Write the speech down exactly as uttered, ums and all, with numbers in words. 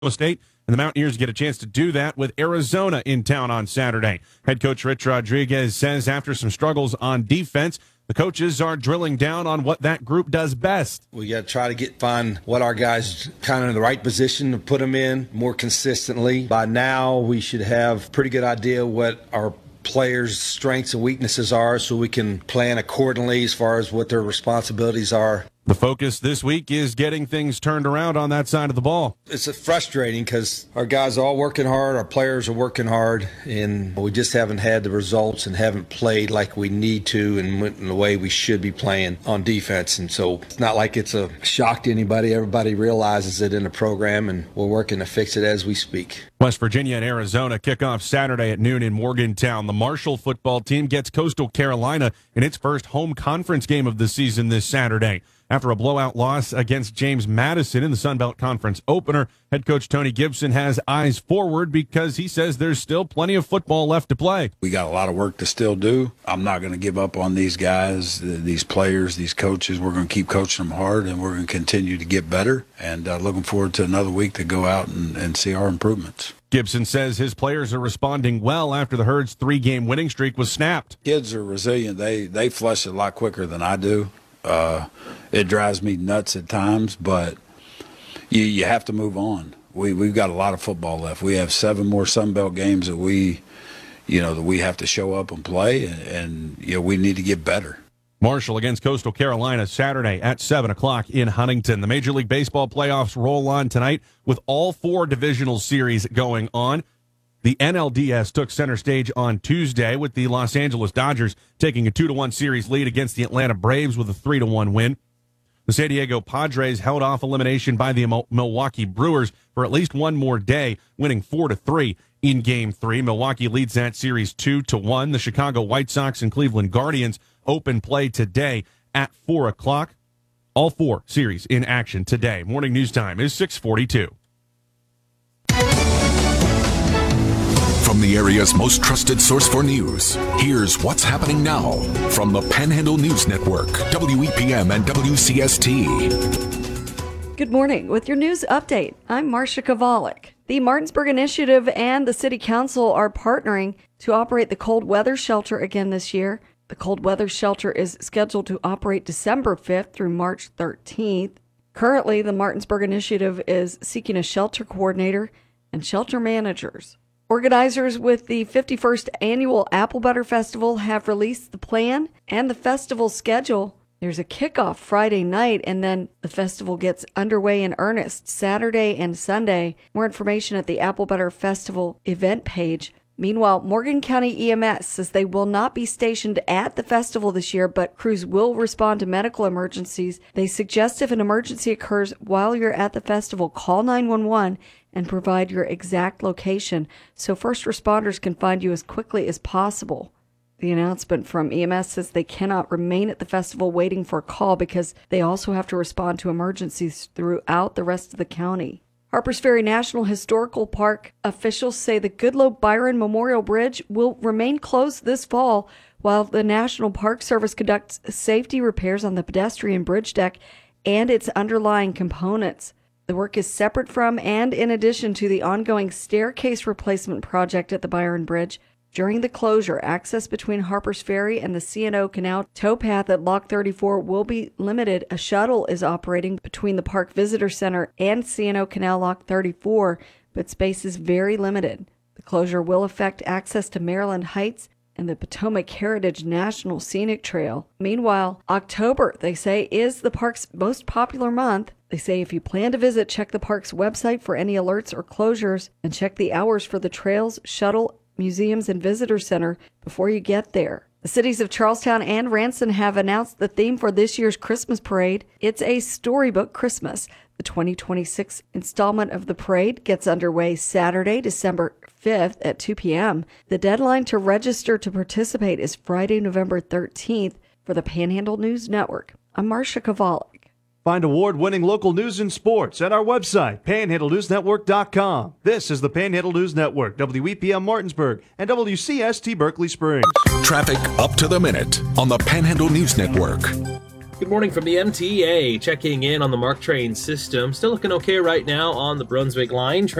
State, and the Mountaineers get a chance to do that with Arizona in town on Saturday. Head coach Rich Rodriguez says after some struggles on defense, the coaches are drilling down on what that group does best. We got to try to get find what our guys kind of in the right position to put them in more consistently. By now, we should have a pretty good idea what our players' strengths and weaknesses are so we can plan accordingly as far as what their responsibilities are. The focus this week is getting things turned around on that side of the ball. It's frustrating because our guys are all working hard, our players are working hard, and we just haven't had the results and haven't played like we need to and went in the way we should be playing on defense. And so it's not like it's a shock to anybody. Everybody realizes it in the program, and we're working to fix it as we speak. West Virginia and Arizona kick off Saturday at noon in Morgantown. The Marshall football team gets Coastal Carolina in its first home conference game of the season this Saturday. After a blowout loss against James Madison in the Sun Belt Conference opener, head coach Tony Gibson has eyes forward because he says there's still plenty of football left to play. We got a lot of work to still do. I'm not going to give up on these guys, these players, these coaches. We're going to keep coaching them hard, and we're going to continue to get better. And uh, looking forward to another week to go out and, and see our improvements. Gibson says his players are responding well after the Herd's three-game winning streak was snapped. Kids are resilient. They, they flush it a lot quicker than I do. Uh, it drives me nuts at times, but you you have to move on. We we've got a lot of football left. We have seven more Sun Belt games that we, you know, that we have to show up and play, and, and you know we need to get better. Marshall against Coastal Carolina Saturday at seven o'clock in Huntington. The Major League Baseball playoffs roll on tonight with all four divisional series going on. The N L D S took center stage on Tuesday with the Los Angeles Dodgers taking a two to one series lead against the Atlanta Braves with a three to one win. The San Diego Padres held off elimination by the Milwaukee Brewers for at least one more day, winning four to three in Game three. Milwaukee leads that series two to one. The Chicago White Sox and Cleveland Guardians open play today at four o'clock. All four series in action today. Morning news time is six forty-two. From the area's most trusted source for news, here's what's happening now from the Panhandle News Network, W E P M and W C S T. Good morning. With your news update, I'm Marcia Kovalik. The Martinsburg Initiative and the City Council are partnering to operate the cold weather shelter again this year. The cold weather shelter is scheduled to operate December fifth through March thirteenth. Currently, the Martinsburg Initiative is seeking a shelter coordinator and shelter managers. Organizers with the fifty-first Annual Apple Butter Festival have released the plan and the festival schedule. There's a kickoff Friday night, and then the festival gets underway in earnest Saturday and Sunday. More information at the Apple Butter Festival event page. Meanwhile, Morgan County E M S says they will not be stationed at the festival this year, but crews will respond to medical emergencies. They suggest if an emergency occurs while you're at the festival, call nine one one and provide your exact location so first responders can find you as quickly as possible. The announcement from E M S says they cannot remain at the festival waiting for a call because they also have to respond to emergencies throughout the rest of the county. Harpers Ferry National Historical Park officials say the Goodloe Byron Memorial Bridge will remain closed this fall while the National Park Service conducts safety repairs on the pedestrian bridge deck and its underlying components. The work is separate from and in addition to the ongoing staircase replacement project at the Byron Bridge. During the closure, access between Harpers Ferry and the C and O Canal towpath at Lock thirty-four will be limited. A shuttle is operating between the Park Visitor Center and C and O Canal Lock thirty-four, but space is very limited. The closure will affect access to Maryland Heights and the Potomac Heritage National Scenic Trail. Meanwhile, October, they say, is the park's most popular month. They say if you plan to visit, check the park's website for any alerts or closures and check the hours for the trails, shuttle, museums, and visitor center before you get there. The cities of Charlestown and Ranson have announced the theme for this year's Christmas parade. It's a storybook Christmas. The twenty twenty-six installment of the parade gets underway Saturday, December fifth at two p.m. The deadline to register to participate is Friday, November thirteenth. For the Panhandle News Network, I'm Marcia Kovalik. Find award-winning local news and sports at our website, panhandle news network dot com. This is the Panhandle News Network, W E P M Martinsburg, and W C S T Berkeley Springs. Traffic up to the minute on the Panhandle News Network. Good morning from the M T A. Checking in on the MARC train system. Still looking okay right now on the Brunswick line.